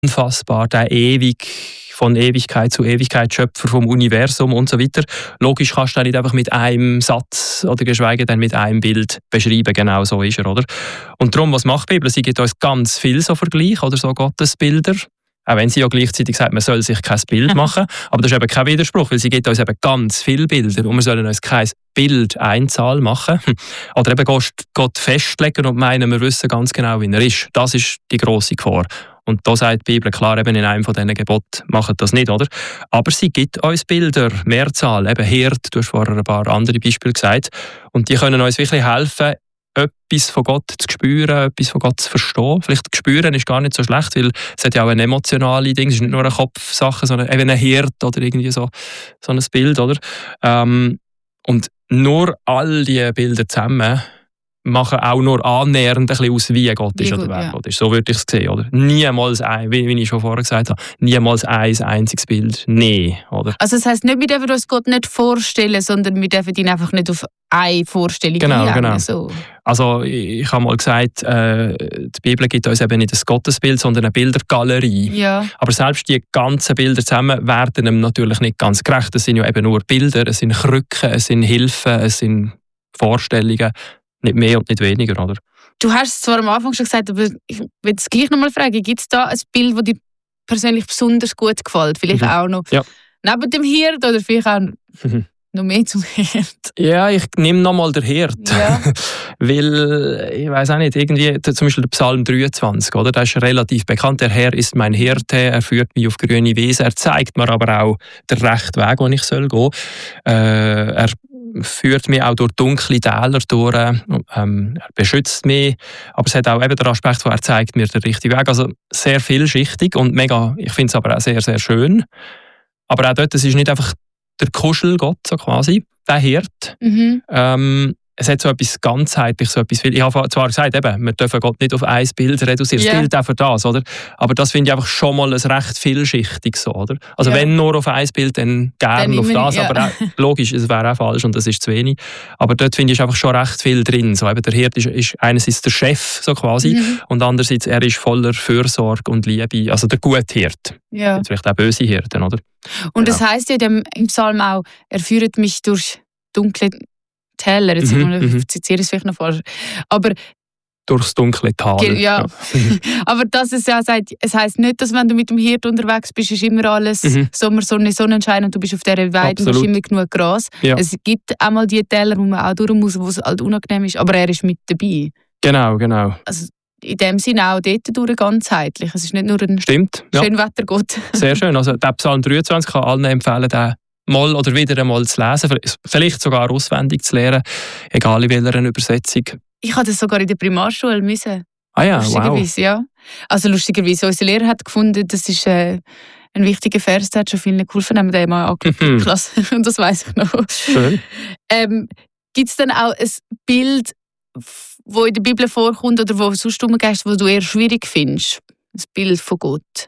unfassbar, der von Ewigkeit zu Ewigkeit Schöpfer vom Universum und so weiter. Logisch kannst du den nicht einfach mit einem Satz oder geschweige denn mit einem Bild beschreiben. Genau so ist er, oder? Und darum, was macht die Bibel? Sie gibt uns ganz viel so Vergleich oder so Gottesbilder. Auch wenn sie ja gleichzeitig sagt, man soll sich kein Bild machen. Aber das ist eben kein Widerspruch, weil sie gibt uns eben ganz viele Bilder und wir sollen uns kein Bild Einzahl machen. Oder eben Gott festlegen und meinen, wir wissen ganz genau, wie er ist. Das ist die grosse Gefahr. Und da sagt die Bibel klar, eben in einem von diesen Geboten, macht das nicht, oder? Aber sie gibt uns Bilder, Mehrzahl, eben Herd, du hast vorher ein paar andere Beispiele gesagt. Und die können uns wirklich helfen, etwas von Gott zu spüren, etwas von Gott zu verstehen. Vielleicht spüren ist gar nicht so schlecht, weil es hat ja auch eine emotionale Ding, es ist nicht nur eine Kopfsache, sondern eben ein Herd oder irgendwie so ein Bild, oder? Und nur all diese Bilder zusammen machen auch nur annähernd ein bisschen aus, wie Gott ist oder wer Gott ist. So würde ich es sehen, oder? Niemals wie ich schon vorher gesagt habe, niemals ein einziges Bild. Nee, oder? Also das heisst nicht, wir dürfen uns Gott nicht vorstellen, sondern wir dürfen ihn einfach nicht auf eine Vorstellung einhängen. Genau. So. Also ich habe mal gesagt, die Bibel gibt uns eben nicht ein Gottesbild, sondern eine Bildergalerie. Ja. Aber selbst die ganzen Bilder zusammen werden ihm natürlich nicht ganz gerecht. Es sind ja eben nur Bilder, es sind Krücken, es sind Hilfen, es sind Vorstellungen. Nicht mehr und nicht weniger, oder? Du hast es zwar am Anfang schon gesagt, aber ich will es gleich noch mal fragen. Gibt es da ein Bild, das dir persönlich besonders gut gefällt? Vielleicht auch noch neben dem Herd oder vielleicht auch noch mehr zum Herd? Ja, ich nehme noch mal den Herd. Ja. Weil, ich weiß auch nicht, irgendwie, zum Beispiel der Psalm 23, oder? Der ist relativ bekannt. Der Herr ist mein Hirte, er führt mich auf grüne Wiese, er zeigt mir aber auch den rechten Weg, wo ich gehen soll. Er führt mich auch durch dunkle Täler durch, er beschützt mich, aber es hat auch eben den Aspekt, wo er zeigt mir den richtigen Weg. Also sehr vielschichtig und mega, ich finde es aber auch sehr, sehr schön. Aber auch dort, es ist nicht einfach der Kuschelgott, so quasi, der Hirt. Es hat so etwas ganzheitliches, so etwas. Ich habe zwar gesagt, eben, wir dürfen Gott nicht auf ein Bild reduzieren. Es gilt auch für das, oder? Aber das finde ich einfach schon mal ein recht vielschichtiges so, oder? Also wenn nur auf ein Bild, dann gerne auf das. Aber auch, logisch, es wäre auch falsch und das ist zu wenig. Aber dort finde ich ist einfach schon recht viel drin. So, eben, der Hirt ist einerseits der Chef, so quasi, und andererseits er ist voller Fürsorge und Liebe. Also der gute Hirt. Ja. Jetzt vielleicht auch böse Hirten, oder? Und das heisst ja im Psalm auch, er führt mich durch dunkle Täler, jetzt zitiere ich es vielleicht noch falsch, aber durchs dunkle Tal. Ja. Aber dass es ja sagt, es heisst nicht, dass wenn du mit dem Hirt unterwegs bist, ist immer alles Sommer, Sonne, Sonnenschein und du bist auf dieser Weide und hast immer genug Gras. Ja. Es gibt auch mal die Täler, wo man auch durch muss, wo es halt unangenehm ist, aber er ist mit dabei. Genau. Also in dem Sinne auch dort durch ganzheitlich. Es ist nicht nur ein Schönwettergott. Sehr schön. Also der Psalm 23 kann allen empfehlen, den mal oder wieder einmal zu lesen, vielleicht sogar auswendig zu lernen, egal in welcher Übersetzung. Ich hatte das sogar in der Primarschule müssen. Ah ja, lustigerweise, wow. Ja. Also lustigerweise, unser Lehrer hat gefunden, das ist ein wichtiger Vers, der hat schon vielen geholfen, haben wir den mal angeschaut in der Klasse. Und das weiss ich noch. Schön. Gibt es dann auch ein Bild, das in der Bibel vorkommt oder wo sonst rumgehst, das du eher schwierig findest? Ein Bild von Gott?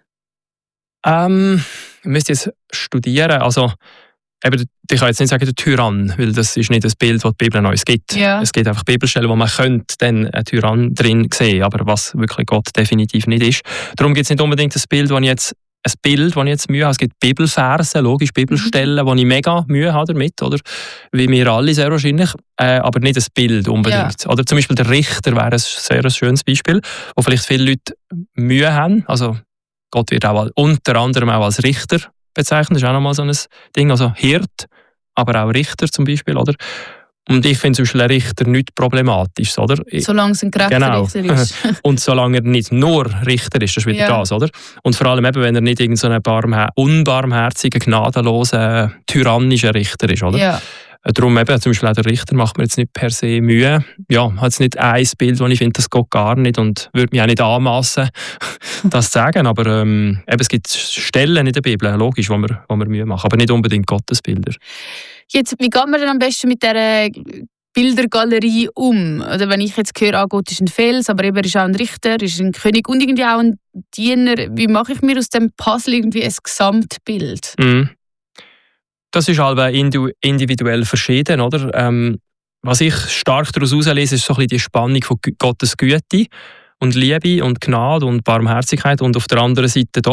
Ich müsste jetzt studieren. Also, eben, ich kann jetzt nicht sagen, der Tyrann, weil das ist nicht das Bild, das die Bibel uns gibt. Ja. Es gibt einfach Bibelstellen, wo man könnte dann einen Tyrann drin sehen, aber was wirklich Gott definitiv nicht ist. Darum gibt es nicht unbedingt das Bild, das ich jetzt Mühe habe. Es gibt Bibelverse, logisch Bibelstellen, wo ich mega Mühe habe damit, oder? Wie wir alle sehr wahrscheinlich, aber nicht das Bild unbedingt. Ja. Oder zum Beispiel der Richter wäre ein sehr schönes Beispiel, wo vielleicht viele Leute Mühe haben. Also Gott wird auch unter anderem auch als Richter bezeichnet, das ist auch nochmal so ein Ding, also Hirt, aber auch Richter zum Beispiel, oder? Und ich finde zum Beispiel ein Richter nicht problematisch, oder? Solange es ein gerechter Richter ist. Und solange er nicht nur Richter ist, das ist wieder das, oder? Und vor allem eben, wenn er nicht irgendein unbarmherziger, gnadenloser, tyrannischer Richter ist, oder? Ja. Darum eben, zum Beispiel auch der Richter macht mir jetzt nicht per se Mühe. Ja, hat jetzt nicht ein Bild, wo ich finde, das geht gar nicht und würde mich auch nicht anmassen, das zu sagen. Aber eben, es gibt Stellen in der Bibel, logisch, wo wir Mühe machen, aber nicht unbedingt Gottesbilder. Jetzt, wie geht man denn am besten mit dieser Bildergalerie um? Oder wenn ich jetzt höre, Gott ist ein Fels, aber eben, er ist auch ein Richter, ist ein König und irgendwie auch ein Diener. Wie mache ich mir aus dem Puzzle irgendwie ein Gesamtbild? Das ist halt individuell verschieden, oder? Was ich stark daraus herauslese, ist so ein bisschen die Spannung von Gottes Güte und Liebe und Gnade und Barmherzigkeit und auf der anderen Seite doch